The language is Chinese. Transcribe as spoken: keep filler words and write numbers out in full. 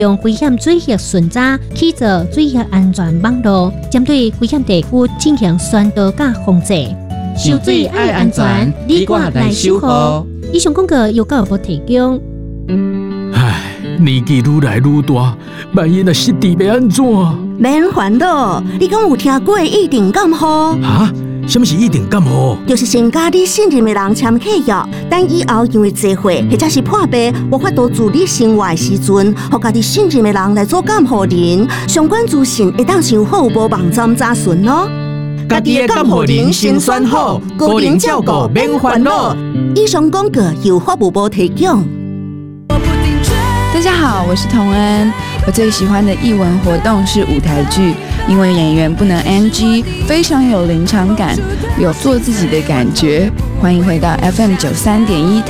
用危险水域巡查起造水域安全网络，针对危险地区进行宣导甲防治。游水爱安全，你我来守护。以上广告由教育部提供。 唉，年纪愈来愈大，万一若失智要安怎？ 免烦恼，你敢有听过一定感冒？ 哈？什么是一定感冒？ 就是先甲你信任的人签契约，等以后因为聚会或者是破病无法度自理生活的时阵，互家己信任的人来做监护人。相关资讯会当上服务部网站查询哦。 家己的监护人先选好，个人照顾免烦恼。 以上广告由服务部提供。 大家好，我是童恩。我最喜欢的艺文活动是舞台剧，因为演员不能 N G， 非常有临场感，有做自己的感觉。欢迎回到 F M 九三点一